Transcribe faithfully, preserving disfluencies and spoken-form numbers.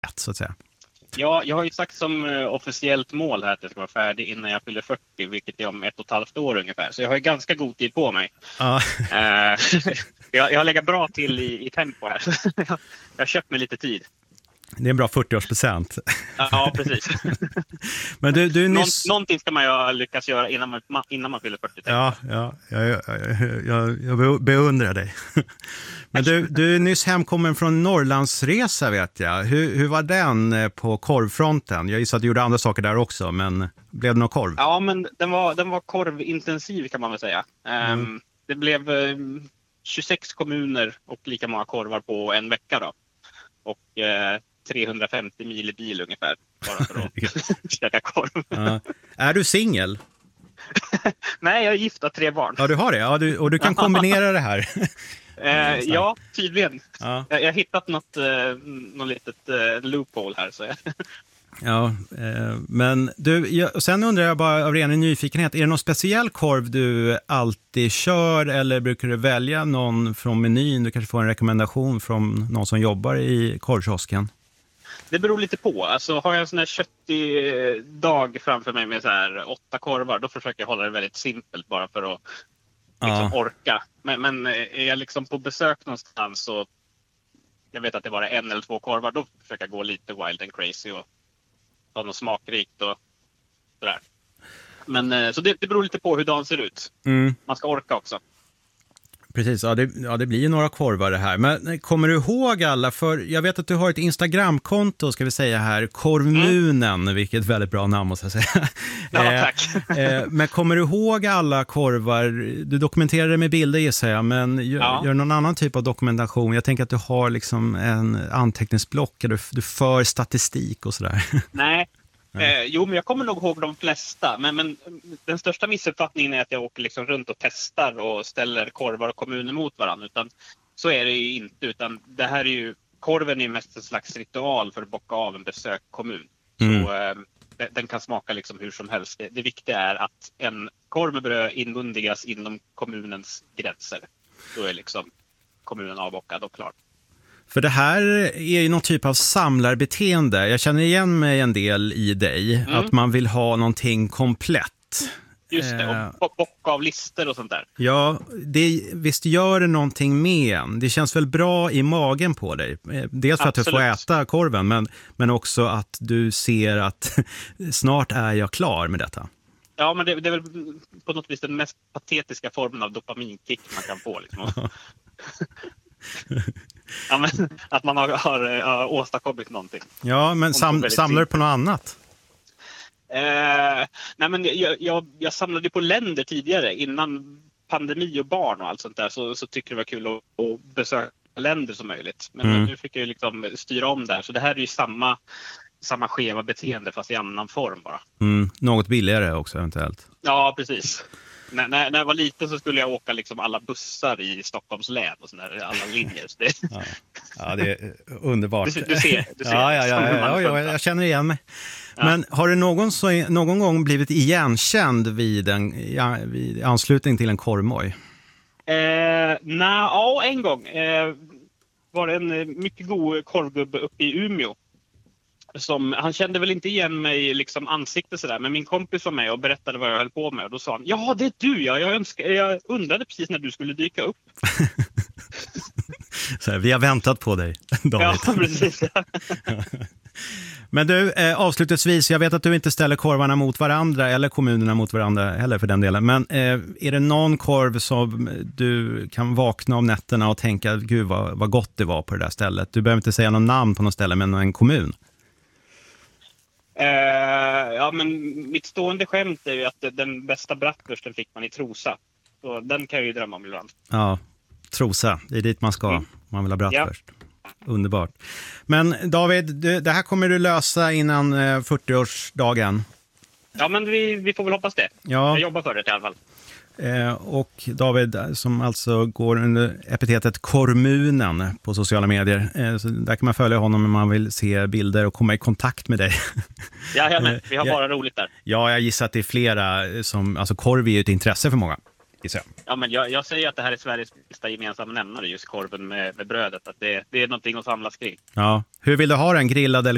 så att säga. Ja, jag har ju sagt som uh, officiellt mål här att jag ska vara färdig innan jag fyller fyrtio, vilket är om ett och ett halvt år ungefär. Så jag har ju ganska god tid på mig. Ja. Uh, jag, jag har legat bra till i, i tempo här. jag, jag har köpt mig lite tid. Det är en bra fyrtioårspresent. Ja, precis. Men du, du nyss... Någon, någonting ska man ju lyckas göra innan man, innan man fyller fyrtio. Ja, ja jag, jag, jag, jag beundrar dig. Men du, du är nyss hemkommen från Norrlandsresa, vet jag. Hur, hur var den på korvfronten? Jag gissar att du gjorde andra saker där också, men blev det någon korv? Ja, men den var, den var korvintensiv kan man väl säga. Mm. Um, det blev um, tjugosex kommuner och lika många korvar på en vecka då. Och uh, trehundrafemtio mil i bil ungefär, bara för att käka korv. Ja. Är du singel? Nej, jag är gift och tre barn. Ja, du har det. Ja, du, och du kan kombinera det här. eh, ja, tydligen. Ja. Jag, jag har hittat något, eh, något litet eh, loophole här. Så jag. Ja, eh, men du, jag, sen undrar jag bara av ren nyfikenhet, är det någon speciell korv du alltid kör eller brukar du välja någon från menyn? Du kanske får en rekommendation från någon som jobbar i korvkiosken? Det beror lite på. Alltså, har jag en sån här köttig dag framför mig med så här åtta korvar, då försöker jag hålla det väldigt simpelt bara för att liksom, Ja. orka. Men, men är jag liksom på besök någonstans så jag vet att det bara är en eller två korvar, då försöker jag gå lite wild and crazy och ha något smakrikt och sådär. Men så det, det beror lite på hur dagen ser ut. Mm. Man ska orka också. Precis, ja det, ja det blir ju några korvar det här. Men kommer du ihåg alla? För jag vet att du har ett Instagramkonto, ska vi säga här, Korvmunen, mm. vilket är väldigt bra namn måste jag säga. Ja, tack. eh, men kommer du ihåg alla korvar? Du dokumenterar det med bilder gissar jag, men gör, ja. gör någon annan typ av dokumentation? Jag tänker att du har liksom en anteckningsblock där du, du för statistik och sådär. Nej. Eh, jo, men jag kommer nog ihåg de flesta. Men, men den största missuppfattningen är att jag åker liksom runt och testar och ställer korvar och kommuner mot varandra. Utan så är det ju inte. Utan det här är ju, korven är ju mest en slags ritual för att bocka av en besökkommun. Mm. Så eh, den kan smaka liksom hur som helst. Det, det viktiga är att en korv med bröd inmundigas inom kommunens gränser. Då är liksom kommunen avbockad och klar. För det här är ju någon typ av samlarbeteende. Jag känner igen mig en del i dig. Mm. Att man vill ha någonting komplett. Just det, och bocka av lister och sånt där. Ja, det, visst gör det någonting med en. Det känns väl bra i magen på dig. Dels för Absolut. att du får äta korven, men, men också att du ser att snart är jag klar med detta. Ja, men det, det är väl på något vis den mest patetiska formen av dopaminkick man kan få. Liksom. Ja, men, att man har, har, har åstadkommit någonting. Ja, men sam, samlar du på något annat? Eh, nej, men jag, jag, jag samlade på länder tidigare. Innan pandemi och barn och allt sånt där så, så tycker jag det var kul att, att besöka länder som möjligt. Men mm. nu fick jag liksom styra om där. Så det här är ju samma, samma skeva beteende fast i annan form bara. Mm. Något billigare också eventuellt. Ja, precis. När, när, när jag var liten så skulle jag åka liksom alla bussar i Stockholms län och sådär, alla linjer. Så det... Ja. Ja, det är underbart. Du, du ser, du ser. Ja, ja, ja, ja, ja, jag känner igen mig. Ja. Men har du någon, så, någon gång blivit igenkänd vid, en, ja, vid anslutning till en korvmoj? Eh, nej, ja, en gång. Eh, var det en mycket god korvgubbe uppe i Umeå. Som, han kände väl inte igen mig liksom ansikte sådär, men min kompis var med och berättade vad jag höll på med och då sa han, ja det är du, ja, jag, önskar, jag undrade precis när du skulle dyka upp. Så här, vi har väntat på dig, David. Ja, precis. Ja. Men du, eh, avslutningsvis, jag vet att du inte ställer korvarna mot varandra eller kommunerna mot varandra heller för den delen, men eh, är det någon korv som du kan vakna om nätterna och tänka, gud vad, vad gott det var på det där stället? Du behöver inte säga någon namn på något ställe, men en kommun. Uh, ja, men mitt stående skämt är ju att den bästa bratwursten fick man i Trosa. Så den kan jag ju drömma om ibland. Ja, Trosa, det är dit man ska. Mm. Man vill ha bratwurst. Ja. Underbart. Men David, du, det här kommer du lösa innan eh, fyrtioårsdagen. Ja, men vi, vi får väl hoppas det. Ja. Jag jobbar för det i alla fall. Eh, och David som alltså går under epitetet Korvmunen på sociala medier. Eh, så där kan man följa honom om man vill se bilder och komma i kontakt med dig. Ja, jag med. Vi har bara ja, roligt där. Ja, jag gissar att det är flera som, alltså korv är ju ett intresse för många. Ja, men jag, jag säger att det här är Sveriges bästa gemensamma nämnare, just korven med, med brödet. Att det, det är någonting att samlas kring. Ja. Hur vill du ha den, grillad eller